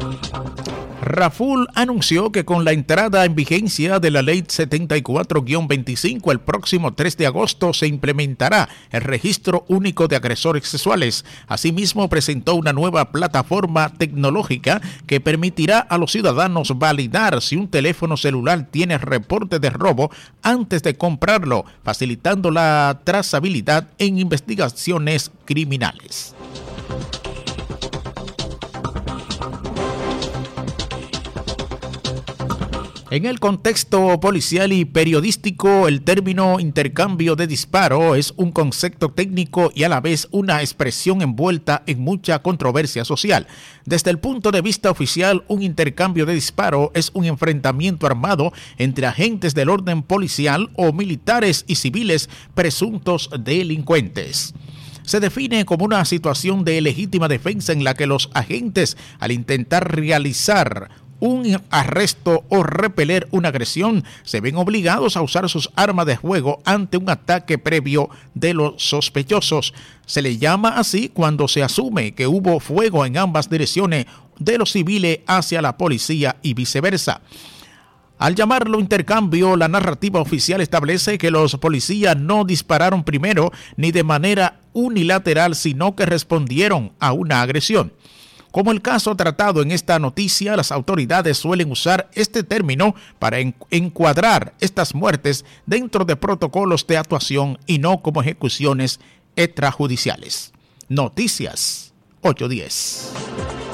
Raful anunció que con la entrada en vigencia de la Ley 74-25 el próximo 3 de agosto se implementará el Registro Único de Agresores Sexuales. Asimismo, presentó una nueva plataforma tecnológica que permitirá a los ciudadanos validar si un teléfono celular tiene reporte de robo antes de comprarlo, facilitando la trazabilidad en investigaciones criminales. En el contexto policial y periodístico, el término intercambio de disparo es un concepto técnico y a la vez una expresión envuelta en mucha controversia social. Desde el punto de vista oficial, un intercambio de disparo es un enfrentamiento armado entre agentes del orden policial o militares y civiles presuntos delincuentes. Se define como una situación de legítima defensa en la que los agentes, al intentar realizar un arresto o repeler una agresión, se ven obligados a usar sus armas de fuego ante un ataque previo de los sospechosos. Se le llama así cuando se asume que hubo fuego en ambas direcciones de los civiles hacia la policía y viceversa. Al llamarlo intercambio, la narrativa oficial establece que los policías no dispararon primero ni de manera unilateral, sino que respondieron a una agresión. Como el caso tratado en esta noticia, las autoridades suelen usar este término para encuadrar estas muertes dentro de protocolos de actuación y no como ejecuciones extrajudiciales. Noticias 810.